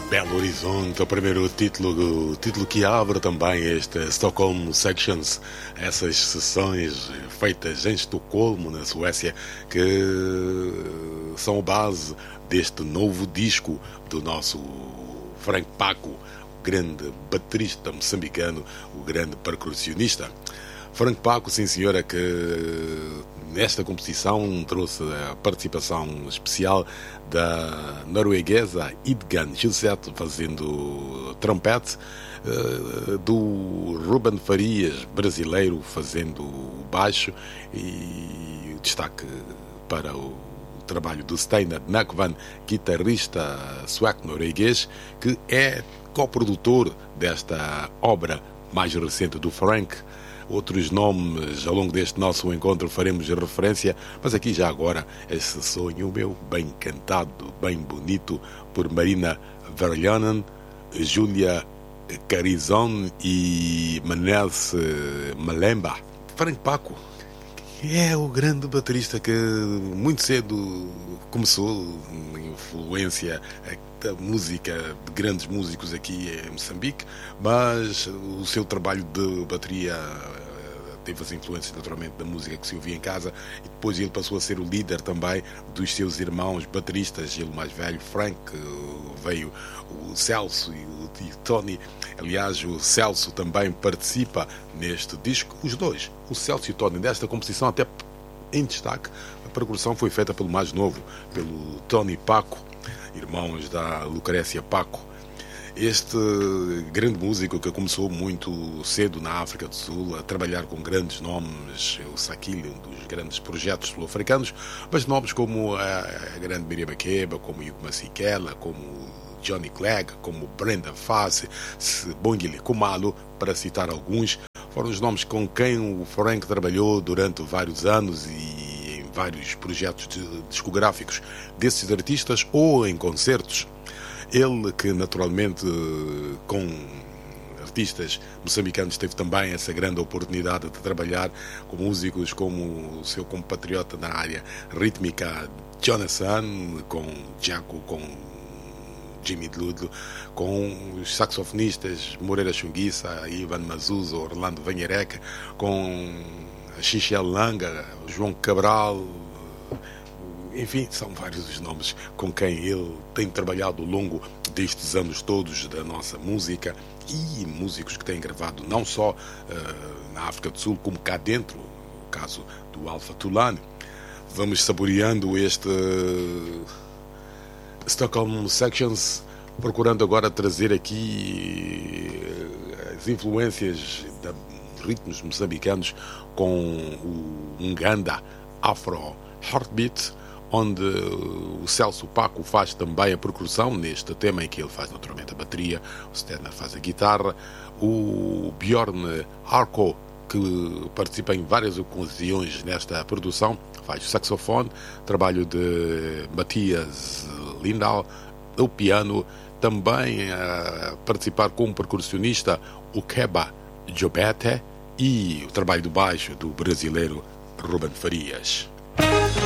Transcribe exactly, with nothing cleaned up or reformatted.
Belo Horizonte, o primeiro título, o título que abre também este Stockholm Sections, essas sessões feitas em Estocolmo, na Suécia, que são a base deste novo disco do nosso Frank Paco, o grande baterista moçambicano, o grande percussionista. Frank Paco, sim senhora, que nesta composição trouxe a participação especial da norueguesa Idgan Gilset fazendo trompete, do Ruben Farias, brasileiro, fazendo baixo, e destaque para o trabalho do Steinar Nakvan, guitarrista sueco-norueguês, que é coprodutor desta obra mais recente do Frank. Outros nomes ao longo deste nosso encontro faremos referência, mas aqui já agora esse sonho meu, bem cantado, bem bonito, por Marina Verljonen, Júlia Carizon e Manels Malemba. Frank Paco é o grande baterista que muito cedo começou influência da música de grandes músicos aqui em Moçambique, mas o seu trabalho de bateria teve as influências naturalmente da música que se ouvia em casa, e depois ele passou a ser o líder também dos seus irmãos bateristas. Ele mais velho, Frank, veio o Celso e o Tony. Aliás, o Celso também participa neste disco, os dois, o Celso e o Tony, nesta composição até em destaque. A percussão foi feita pelo mais novo, pelo Tony Paco, irmãos da Lucrécia Paco. Este grande músico que começou muito cedo na África do Sul a trabalhar com grandes nomes, o Sakili, um dos grandes projetos sul-africanos, mas nomes como a grande Miriam Makeba, como Yuko Masikela, como Johnny Clegg, como Brenda Fassie, Bongile Kumalo, para citar alguns, foram os nomes com quem o Frank trabalhou durante vários anos e em vários projetos discográficos desses artistas ou em concertos. Ele que naturalmente com artistas moçambicanos teve também essa grande oportunidade de trabalhar com músicos como o seu compatriota na área rítmica Jonathan, com Jaco, com Jimmy Dludlo, com os saxofonistas Moreira Chunguissa, Ivan Mazuzo, Orlando Vanhereca, com Xixiel Langa, João Cabral. Enfim, são vários os nomes com quem ele tem trabalhado ao longo destes anos todos da nossa música, e músicos que têm gravado não só uh, na África do Sul, como cá dentro, o caso do Alpha Tulane. Vamos saboreando este Stockholm Sections, procurando agora trazer aqui as influências de ritmos moçambicanos com o Nganda Afro Heartbeat, onde o Celso Paco faz também a percussão neste tema, em que ele faz naturalmente a bateria, o Steinar faz a guitarra, o Bjorn Arco, que participa em várias ocasiões nesta produção, faz o saxofone, trabalho de Matias Lindahl, o piano, também a participar como percussionista o Keba Jobete, e o trabalho do baixo do brasileiro Ruben Farias.